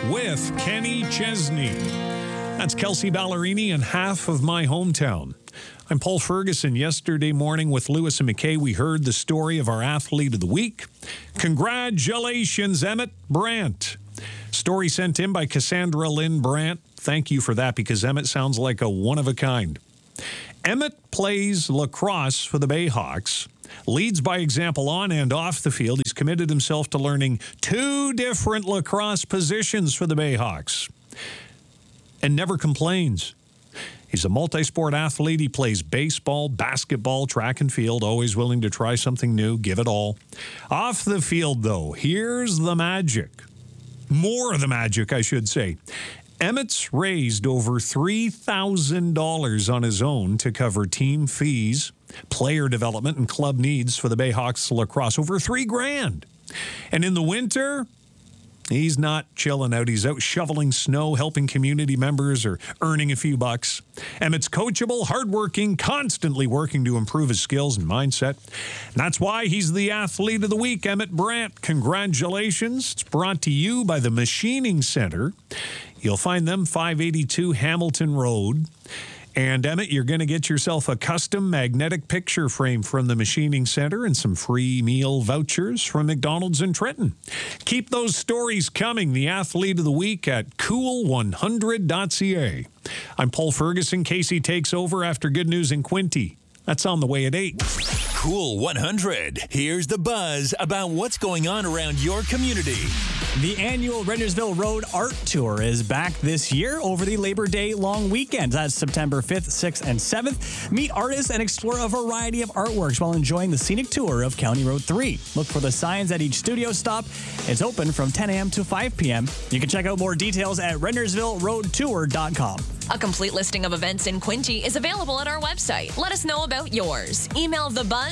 with Kenny Chesney. That's Kelsey Ballerini and Half of My Hometown. I'm Paul Ferguson. Yesterday morning with Lewis and McKay, we heard the story of our athlete of the week. Congratulations, Emmett Brandt. Story sent in by Cassandra Lynn Brandt. Thank you for that, because Emmett sounds like a one-of-a-kind. Emmett plays lacrosse for the Bayhawks, leads by example on and off the field. He's committed himself to learning 2 different lacrosse positions for the Bayhawks and never complains. He's a multi-sport athlete. He plays baseball, basketball, track and field, always willing to try something new, give it all. Off the field, though, here's the magic. More of the magic, I should say. Emmett's raised over $3,000 on his own to cover team fees, player development, and club needs for the Bayhawks lacrosse. Over $3,000. And in the winter, he's not chilling out. He's out shoveling snow, helping community members, or earning a few bucks. Emmett's coachable, hardworking, constantly working to improve his skills and mindset. And that's why he's the athlete of the week, Emmett Brandt. Congratulations. It's brought to you by the Machining Center. You'll find them 582 Hamilton Road. And, Emmett, you're going to get yourself a custom magnetic picture frame from the Machining Center and some free meal vouchers from McDonald's in Trenton. Keep those stories coming. The Athlete of the Week at cool100.ca. I'm Paul Ferguson. Casey takes over after Good News in Quinte. That's on the way at 8. Cool 100. Here's the buzz about what's going on around your community. The annual Rendersville Road Art Tour is back this year over the Labor Day long weekend. That's September 5th, 6th, and 7th. Meet artists and explore a variety of artworks while enjoying the scenic tour of County Road 3. Look for the signs at each studio stop. It's open from 10 a.m. to 5 p.m. You can check out more details at RendersvilleRoadTour.com. A complete listing of events in Quinte is available at our website. Let us know about yours. Email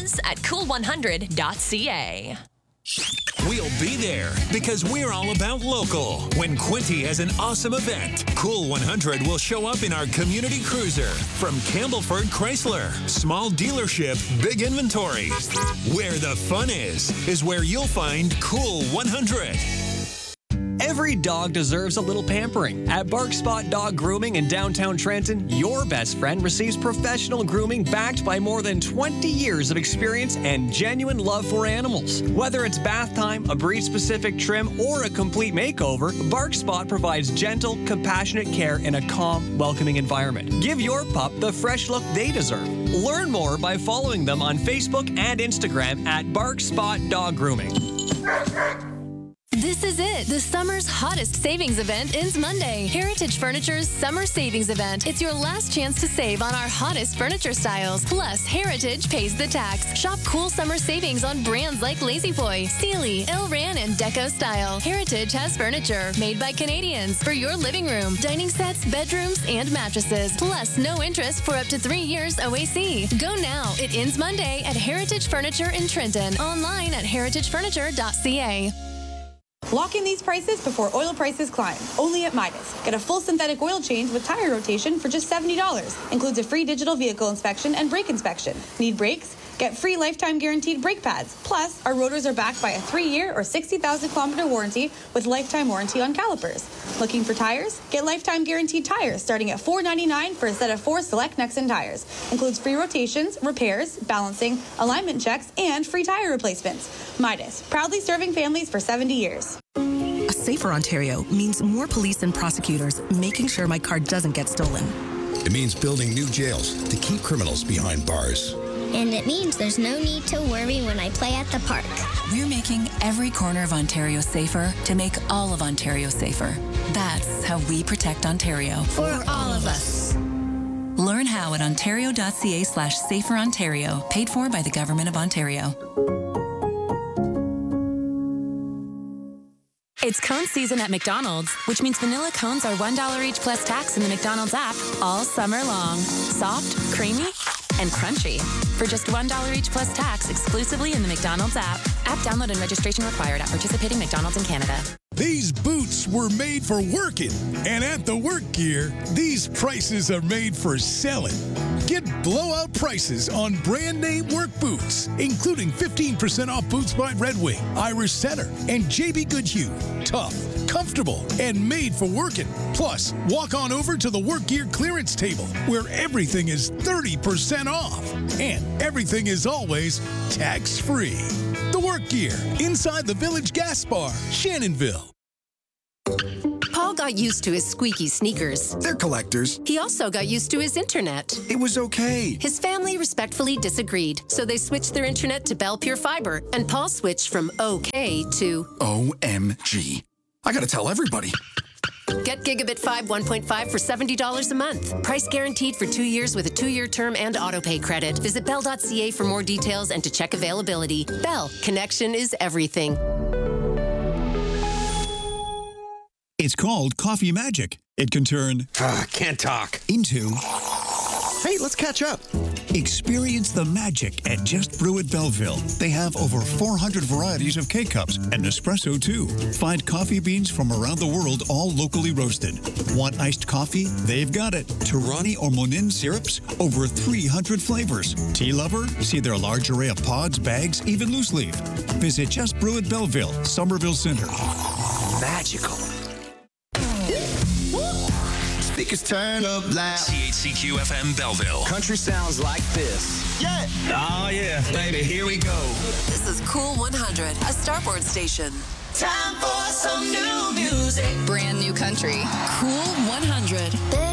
thebuzz@cool100.ca. We'll be there because we're all about local. When Quinte has an awesome event, Cool 100 will show up in our community cruiser. From Campbellford Chrysler, small dealership, big inventory. Where the fun is where you'll find Cool 100. Every dog deserves a little pampering. At Bark Spot Dog Grooming in downtown Trenton, your best friend receives professional grooming backed by more than 20 years of experience and genuine love for animals. Whether it's bath time, a breed-specific trim, or a complete makeover, Bark Spot provides gentle, compassionate care in a calm, welcoming environment. Give your pup the fresh look they deserve. Learn more by following them on Facebook and Instagram at Bark Spot Dog Grooming. This is it. The summer's hottest savings event ends Monday. Heritage Furniture's Summer Savings Event. It's your last chance to save on our hottest furniture styles. Plus, Heritage pays the tax. Shop cool summer savings on brands like La-Z-Boy, Sealy, Elran, and Deco Style. Heritage has furniture made by Canadians for your living room, dining sets, bedrooms, and mattresses. Plus, no interest for up to 3 years OAC. Go now. It ends Monday at Heritage Furniture in Trenton. Online at heritagefurniture.ca. Lock in these prices before oil prices climb. Only at Midas. Get a full synthetic oil change with tire rotation for just $70. Includes a free digital vehicle inspection and brake inspection. Need brakes? Get free lifetime guaranteed brake pads. Plus, our rotors are backed by a 3-year or 60,000-kilometer warranty with lifetime warranty on calipers. Looking for tires? Get lifetime guaranteed tires starting at $4.99 for a set of 4 select Nexen tires. Includes free rotations, repairs, balancing, alignment checks, and free tire replacements. Midas, proudly serving families for 70 years. A safer Ontario means more police and prosecutors making sure my car doesn't get stolen. It means building new jails to keep criminals behind bars. And it means there's no need to worry when I play at the park. We're making every corner of Ontario safer to make all of Ontario safer. That's how we protect Ontario. For all of us. Learn how at ontario.ca/saferontario, paid for by the Government of Ontario. It's cone season at McDonald's, which means vanilla cones are $1 each plus tax in the McDonald's app all summer long. Soft, creamy, and crunchy. For just $1 each plus tax exclusively in the McDonald's app. App download and registration required at participating McDonald's in Canada. These boots were made for working, and at the Work Gear, these prices are made for selling. Get blowout prices on brand name work boots, including 15% off boots by Red Wing, Irish Setter, and JB Goodhue. Tough, comfortable, and made for working. Plus, walk on over to the Work Gear clearance table, where everything is 30% off. And everything is always tax-free. The Work Gear, inside the Village Gas Bar, Shannonville. Paul got used to his squeaky sneakers. They're collectors. He also got used to his internet. It was okay. His family respectfully disagreed, so they switched their internet to Bell Pure Fiber, and Paul switched from okay to OMG. I gotta tell everybody. Get Gigabit 5 1.5 for $70 a month. Price guaranteed for 2 years with a 2-year term and autopay credit. Visit Bell.ca for more details and to check availability. Bell, connection is everything. It's called Coffee Magic. It can turn can't talk into hey, let's catch up. Experience the magic at Just Brew at Belleville. They have over 400 varieties of K-Cups and espresso too. Find coffee beans from around the world, all locally roasted. Want iced coffee? They've got it. Torani or Monin syrups? Over 300 flavors. Tea lover? See their large array of pods, bags, even loose leaf. Visit Just Brew at Belleville, Somerville Center. Magical. Speakers turn up loud. CHCQ FM Belleville. Country sounds like this. Yeah. Oh, yeah. Baby, here we go. This is Cool 100, a Starboard station. Time for some new music. Brand new country. Cool 100.